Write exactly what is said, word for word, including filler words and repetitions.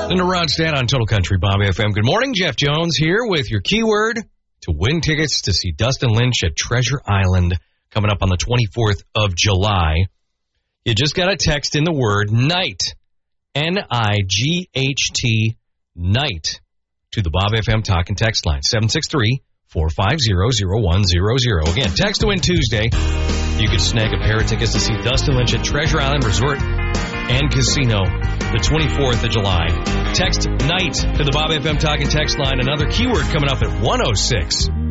And Ron Stan on Total Country Bob F M. Good morning, Jeff Jones here with your keyword to win tickets to see Dustin Lynch at Treasure Island coming up on the twenty-fourth of July. You just got to text in the word night, N I G H T, night, to the Bob F M talk and text line, seven six three, four five zero, zero one zero zero. Again, text to win Tuesday. You could snag a pair of tickets to see Dustin Lynch at Treasure Island Resort and Casino the twenty-fourth of July. Text night to the Bob F M talk and text line. Another keyword coming up at one oh six.